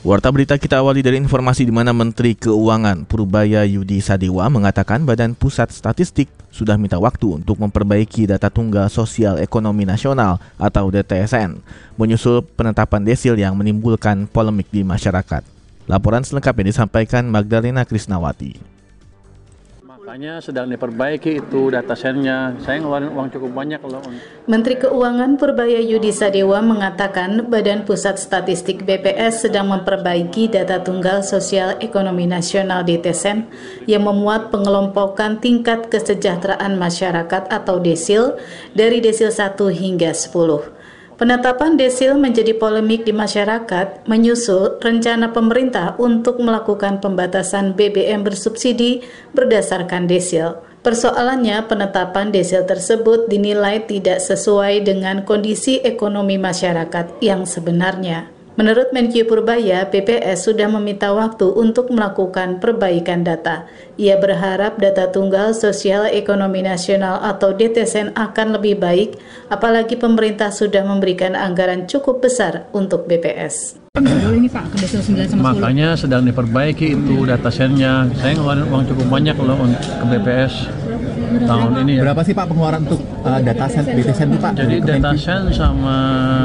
Warta berita kita awali dari informasi di mana Menteri Keuangan Purbaya Yudi Sadewa mengatakan Badan Pusat Statistik sudah minta waktu untuk memperbaiki data tunggal sosial ekonomi nasional atau DTSN, menyusul penetapan desil yang menimbulkan polemik di masyarakat. Laporan selengkapnya disampaikan Magdalena Krisnawati. Makanya sedang diperbaiki itu data sennya. Saya ngeluarin uang cukup banyak loh. Menteri Keuangan Purbaya Yudi Sadewa mengatakan Badan Pusat Statistik BPS sedang memperbaiki data tunggal sosial ekonomi nasional DTSN yang memuat pengelompokan tingkat kesejahteraan masyarakat atau desil dari desil 1 hingga 10. Penetapan desil menjadi polemik di masyarakat menyusul rencana pemerintah untuk melakukan pembatasan BBM bersubsidi berdasarkan desil. Persoalannya, penetapan desil tersebut dinilai tidak sesuai dengan kondisi ekonomi masyarakat yang sebenarnya. Menurut Menkyu Purbaya, BPS sudah meminta waktu untuk melakukan perbaikan data. Ia berharap data tunggal sosial ekonomi nasional atau DTSN akan lebih baik, apalagi pemerintah sudah memberikan anggaran cukup besar untuk BPS. Ini Pak, ke desil 9 sama 10. Makanya sedang diperbaiki itu data sennya. Saya ngeluarin uang cukup banyak loh ke BPS tahun ini ya. Berapa sih Pak pengeluaran untuk data sen DTSN itu Pak? Jadi data sen sama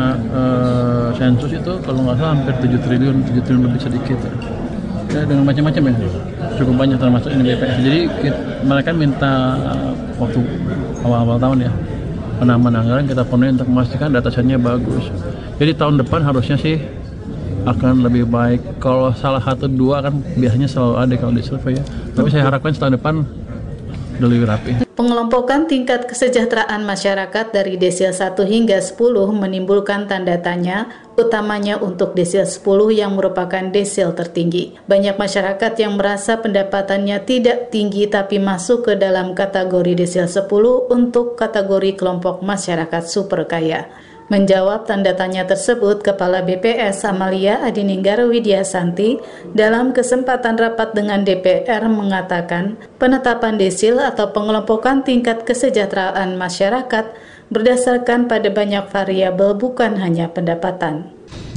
sensus itu kalau nggak salah hampir 7 triliun lebih sedikit ya, dengan macam-macam ya, cukup banyak termasuk ini BPS. Jadi mereka minta waktu awal-awal tahun ya, penambahan anggaran kita penuhi untuk memastikan data sennya bagus. Jadi tahun depan harusnya sih akan lebih baik. Kalau salah 1-2 kan biasanya selalu ada kalau di survei ya, tapi saya harapkan tahun depan udah lebih rapi. Pengelompokan tingkat kesejahteraan masyarakat dari desil 1 hingga 10 menimbulkan tanda tanya, utamanya untuk desil 10 yang merupakan desil tertinggi. Banyak masyarakat yang merasa pendapatannya tidak tinggi tapi masuk ke dalam kategori desil 10 untuk kategori kelompok masyarakat super kaya. Menjawab tanda tanya tersebut, Kepala BPS Amalia Adininggar Widyasanti dalam kesempatan rapat dengan DPR mengatakan penetapan desil atau pengelompokan tingkat kesejahteraan masyarakat berdasarkan pada banyak variabel bukan hanya pendapatan.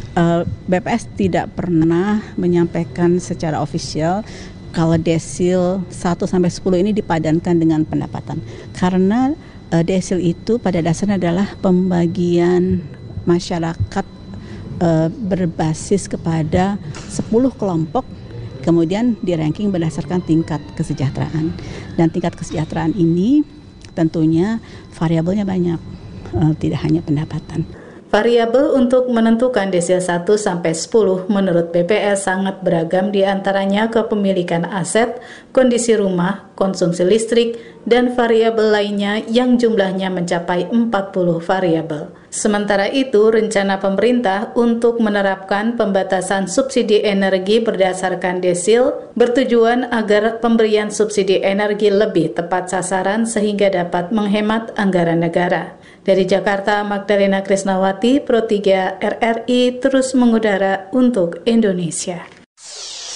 BPS tidak pernah menyampaikan secara ofisial kalau desil 1-10 ini dipadankan dengan pendapatan. Karena desil itu pada dasarnya adalah pembagian masyarakat berbasis kepada 10 kelompok, kemudian di ranking berdasarkan tingkat kesejahteraan. Dan tingkat kesejahteraan ini tentunya variabelnya banyak, tidak hanya pendapatan. Variabel untuk menentukan desil 1-10 menurut BPS sangat beragam, di antaranya kepemilikan aset, kondisi rumah, konsumsi listrik, dan variabel lainnya yang jumlahnya mencapai 40 variabel. Sementara itu, rencana pemerintah untuk menerapkan pembatasan subsidi energi berdasarkan desil bertujuan agar pemberian subsidi energi lebih tepat sasaran sehingga dapat menghemat anggaran negara. Dari Jakarta, Magdalena Krisnawati, Pro 3 RRI terus mengudara untuk Indonesia.